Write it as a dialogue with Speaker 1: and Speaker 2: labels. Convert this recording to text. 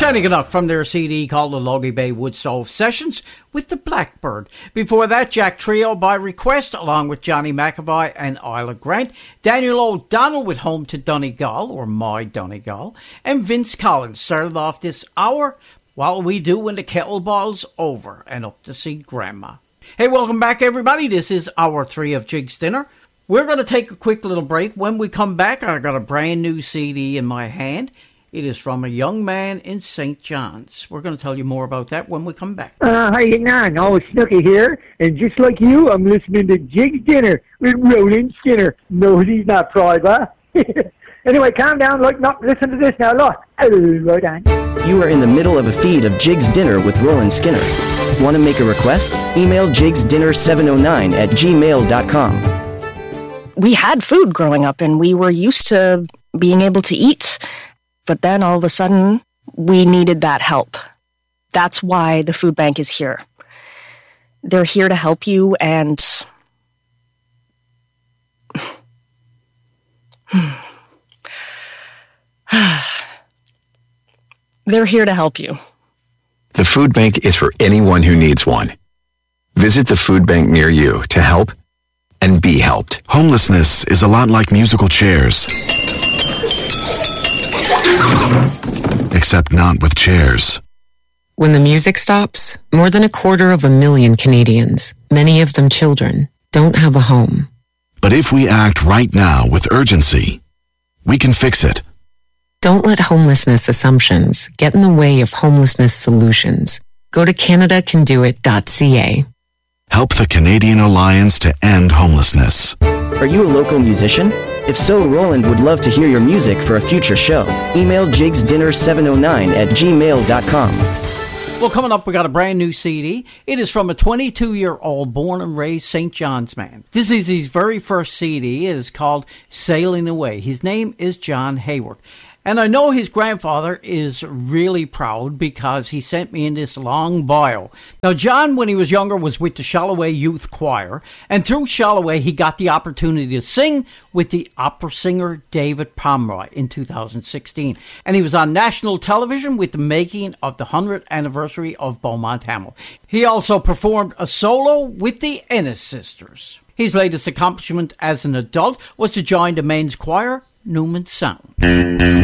Speaker 1: Shiny Canuck from their CD called the Logie Bay Woodstove Sessions with the Blackbird. Before that, Jack Trio by request, along with Johnny McAvoy and Isla Grant, Daniel O'Donnell with Home to Donegal, or My Donegal, and Vince Collins started off this hour, While We Do When the Kettle Boils Over, and Up to See Grandma. Hey, welcome back, everybody. This is Hour 3 of Jig's Dinner. We're going to take a quick little break. When we come back, I got a brand new CD in my hand. It is from a young man in St. John's. We're going to tell you more about that when we come back.
Speaker 2: How you doing? Oh, Snooky here. And just like you, I'm listening to Jig's Dinner with Roland Skinner. No, he's not private. Anyway, calm down. Listen to this now. Look. Oh, right on.
Speaker 3: You are in the middle of a feed of Jig's Dinner with Roland Skinner. Want to make a request? Email jigsdinner709@gmail.com.
Speaker 4: We had food growing up, and we were used to being able to eat. But then all of a sudden, we needed that help. That's why the food bank is here. They're here to help you, and they're here to help you.
Speaker 5: The food bank is for anyone who needs one. Visit the food bank near you to help and be helped.
Speaker 6: Homelessness is a lot like musical chairs. Except not with chairs.
Speaker 7: When the music stops, more than 250,000 Canadians, many of them children, don't have a home.
Speaker 6: But if we act right now with urgency, we can fix it.
Speaker 7: Don't let homelessness assumptions get in the way of homelessness solutions. Go to CanadaCanDoIt.ca.
Speaker 6: Help the Canadian Alliance to End Homelessness.
Speaker 3: Are you a local musician? If so, Roland would love to hear your music for a future show. Email jigsdinner709@gmail.com.
Speaker 1: Well, coming up, we got a brand new CD. It is from a 22-year-old born and raised St. John's man. This is his very first CD. It is called Sailing Away. His name is John Hayward. And I know his grandfather is really proud because he sent me in this long bio. Now, John, when he was younger, was with the Shalloway Youth Choir. And through Shalloway, he got the opportunity to sing with the opera singer David Pomeroy in 2016. And he was on national television with the making of the 100th anniversary of Beaumont Hamel. He also performed a solo with the Ennis Sisters. His latest accomplishment as an adult was to join the men's choir, Newman Sound.